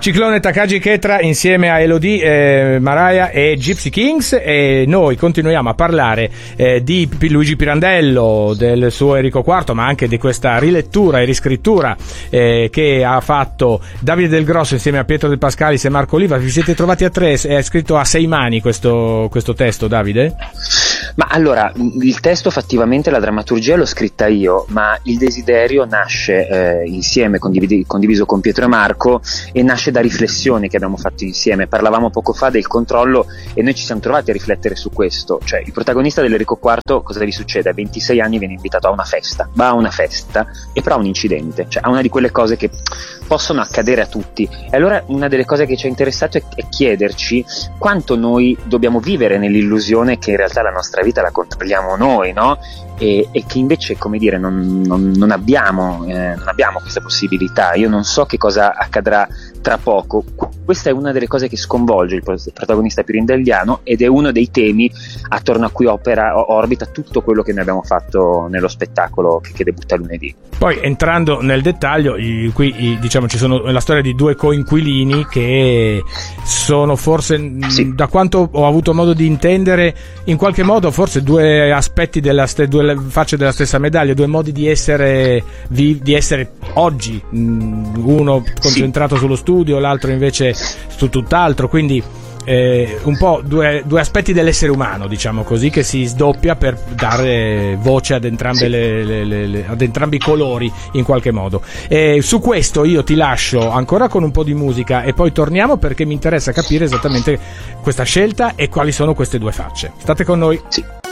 Ciclone, Takagi Ketra insieme a Elodie, Mariah e Gypsy Kings, e noi continuiamo a parlare di Luigi Pirandello, del suo Enrico IV, ma anche di questa rilettura e riscrittura che ha fatto Davide Del Grosso insieme a Pietro De Pascalis e Marco Oliva. Vi siete trovati a tre, è scritto a 6 mani questo testo, Davide? Ma allora, il testo fattivamente, la drammaturgia l'ho scritta io, ma il desiderio nasce insieme, condiviso con Pietro e Marco, e nasce da riflessioni che abbiamo fatto insieme. Parlavamo poco fa del controllo e noi ci siamo trovati a riflettere su questo. Cioè, il protagonista dell'Enrico IV, cosa gli succede? A 26 anni viene invitato a una festa, va a una festa e però ha un incidente, cioè ha una di quelle cose che possono accadere a tutti. E allora una delle cose che ci ha interessato è chiederci quanto noi dobbiamo vivere nell'illusione che in realtà la nostra vita la controlliamo noi, no? E che invece, come dire, non abbiamo questa possibilità. Io non so che cosa accadrà tra poco. Questa è una delle cose che sconvolge il protagonista pirandelliano ed è uno dei temi attorno a cui orbita tutto quello che noi abbiamo fatto nello spettacolo che debutta lunedì. Poi, entrando nel dettaglio, qui diciamo ci sono la storia di due coinquilini che sono forse, sì, da quanto ho avuto modo di intendere, in qualche modo forse due aspetti due facce della stessa medaglia, due modi di essere oggi, uno concentrato, sì, sullo studio, l'altro invece su tutt'altro, quindi un po' due aspetti dell'essere umano, diciamo così, che si sdoppia per dare voce ad entrambe, sì, ad entrambi i colori in qualche modo. Su questo io ti lascio ancora con un po' di musica e poi torniamo, perché mi interessa capire esattamente questa scelta e quali sono queste due facce. State con noi. Sì.